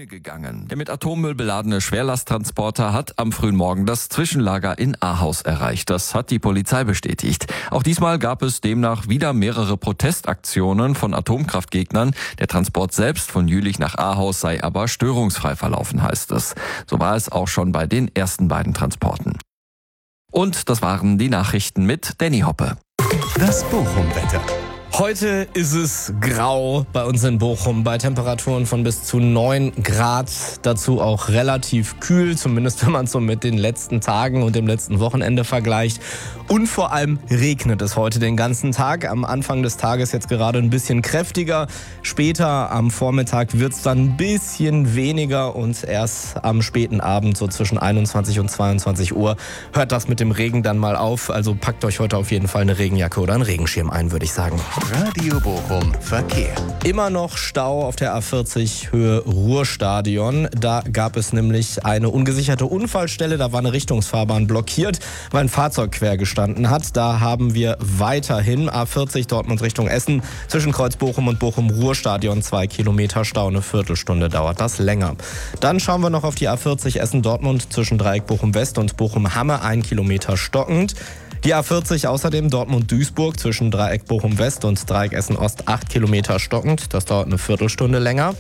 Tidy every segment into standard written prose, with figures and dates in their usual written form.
Bühne gegangen. Der mit Atommüll beladene Schwerlasttransporter hat am frühen Morgen das Zwischenlager in Ahaus erreicht. Das hat die Polizei bestätigt. Auch diesmal gab es demnach wieder mehrere Protestaktionen von Atomkraftgegnern. Der Transport selbst von Jülich nach Ahaus sei aber störungsfrei verlaufen, heißt es. So war es auch schon bei den ersten beiden Transporten. Und das waren die Nachrichten mit Danny Hoppe. Das Bochum-Wetter. Heute ist es grau bei uns in Bochum bei Temperaturen von bis zu 9 Grad. Dazu auch relativ kühl, zumindest wenn man es so mit den letzten Tagen und dem letzten Wochenende vergleicht. Und vor allem regnet es heute den ganzen Tag. Am Anfang des Tages jetzt gerade ein bisschen kräftiger. Später am Vormittag wird es dann ein bisschen weniger und erst am späten Abend, so zwischen 21 und 22 Uhr, hört das mit dem Regen dann mal auf. Also packt euch heute auf jeden Fall eine Regenjacke oder einen Regenschirm ein, würde ich sagen. Radio Bochum Verkehr. Immer noch Stau auf der A40 Höhe Ruhrstadion. Da gab es nämlich eine ungesicherte Unfallstelle. Da war eine Richtungsfahrbahn blockiert, weil ein Fahrzeug quer gestanden hat. Da haben wir weiterhin A40 Dortmund Richtung Essen. Zwischen Kreuz Bochum und Bochum Ruhrstadion 2 Kilometer Stau. Eine Viertelstunde dauert das länger. Dann schauen wir noch auf die A40 Essen-Dortmund zwischen Dreieck Bochum West und Bochum Hamme 1 Kilometer stockend. Die A40 außerdem Dortmund-Duisburg zwischen Dreieck Bochum-West und Dreieck Essen-Ost 8 Kilometer stockend. Das dauert eine Viertelstunde länger.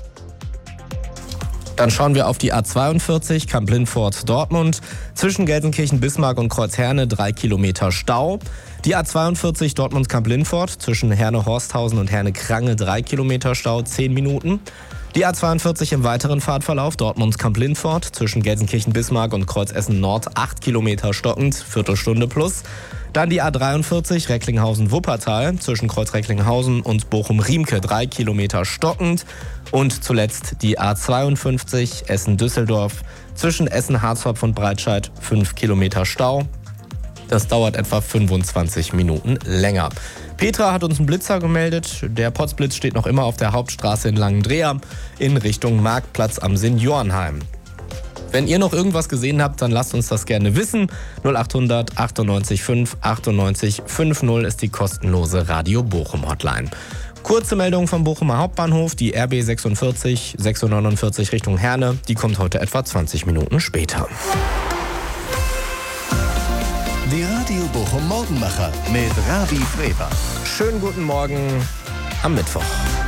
Dann schauen wir auf die A42 Kamp-Lindfort-Dortmund zwischen Gelsenkirchen-Bismarck und Kreuzherne 3 Kilometer Stau. Die A42 Dortmund-Kamp-Lindfort zwischen Herne-Horsthausen und Herne-Krange 3 Kilometer Stau, 10 Minuten. Die A42 im weiteren Fahrtverlauf Dortmund-Kamp-Lindfort zwischen Gelsenkirchen-Bismarck und Kreuzessen-Nord 8 Kilometer stockend, Viertelstunde plus. Dann die A43 Recklinghausen-Wuppertal zwischen Kreuz-Recklinghausen und Bochum-Riemke 3 Kilometer stockend. Und zuletzt die A52 Essen-Düsseldorf zwischen Essen-Harzopf und Breitscheid 5 Kilometer Stau. Das dauert etwa 25 Minuten länger. Petra hat uns einen Blitzer gemeldet. Der Potzblitz steht noch immer auf der Hauptstraße in Langendreher in Richtung Marktplatz am Seniorenheim. Wenn ihr noch irgendwas gesehen habt, dann lasst uns das gerne wissen. 0800 98 5 98 50 ist die kostenlose Radio Bochum Hotline. Kurze Meldung vom Bochumer Hauptbahnhof. Die RB 46 649 Richtung Herne, die kommt heute etwa 20 Minuten später. Die Radio Bochum Morgenmacher mit Ravi Freber. Schönen guten Morgen am Mittwoch.